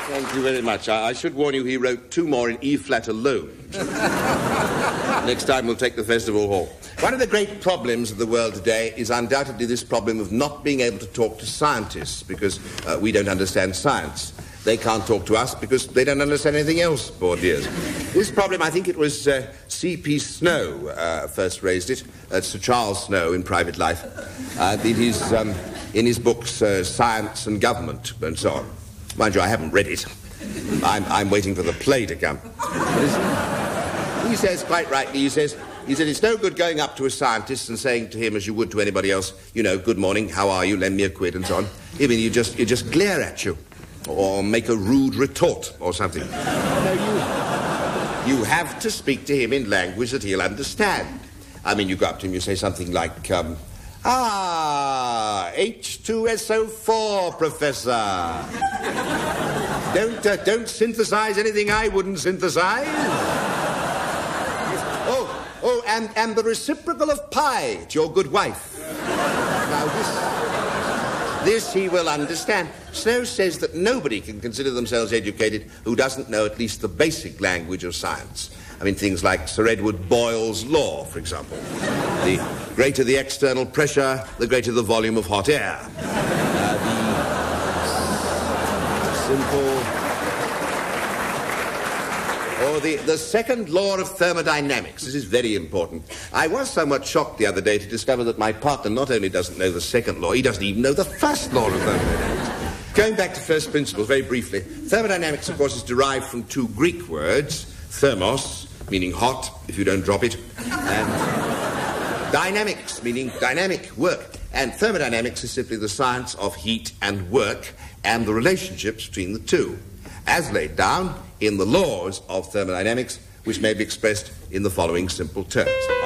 Thank you very much. I should warn you, he wrote 2 more in E-flat alone. Next time we'll take the Festival Hall. One of the great problems of the world today is undoubtedly this problem of not being able to talk to scientists because we don't understand science. They can't talk to us because they don't understand anything else, poor dears. This problem, I think it was C.P. Snow first raised it, Sir Charles Snow in private life, in his books Science and Government and so on. Mind you, I haven't read it. I'm waiting for the play to come. He says, quite rightly, he said, it's no good going up to a scientist and saying to him, as you would to anybody else, you know, good morning, how are you, lend me a quid, and so on. Even you just glare at you, or make a rude retort, or something. No, you have to speak to him in language that he'll understand. I mean, you go up to him, you say something like, H2SO4, Professor. Don't synthesize anything I wouldn't synthesize. Oh, and the reciprocal of pi to your good wife. Now, this he will understand. Snow says that nobody can consider themselves educated who doesn't know at least the basic language of science. I mean, things like Sir Edward Boyle's law, for example. The greater the external pressure, the greater the volume of hot air. The second law of thermodynamics. This is very important. I was somewhat shocked the other day to discover that my partner not only doesn't know the second law, he doesn't even know the first law of thermodynamics. Going back to first principles, very briefly, thermodynamics, of course, is derived from 2 Greek words, thermos, meaning hot, if you don't drop it, and dynamics, meaning dynamic, work. And thermodynamics is simply the science of heat and work and the relationships between the two, as laid down in the laws of thermodynamics, which may be expressed in the following simple terms.